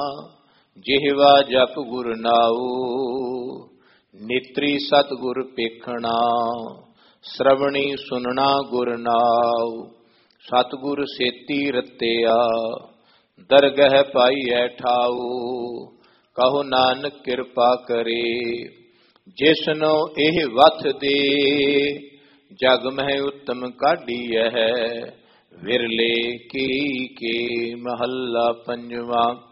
ਜਿਹਵਾ ਜਪ ਗੁਰ ਨਾਉ, ਨੇਤਰੀ ਸਤਿਗੁਰ ਪੇਖਣਾ, ਸ਼ਰਵਣੀ ਸੁਨਣਾ ਗੁਰ ਨਾਉ। ਸਤਿਗੁਰ ਸੇਤੀ ਰਤਿਆ, ਦਰਗਹਿ ਪਾਈਐ ਠਾਉ। ਕਹੋ ਨਾਨਕ ਕਿਰਪਾ ਕਰੇ, ਜਿਸਨੋ ਇਹ ਵਥ ਦੇ। ਜਗ ਮਹਿ ਉੱਤਮ ਕਾਢੀਐ, ਵਿਰਲੇ ਕੀ ਕੇ। ਮਹੱਲਾ ਪੰਜਵਾ।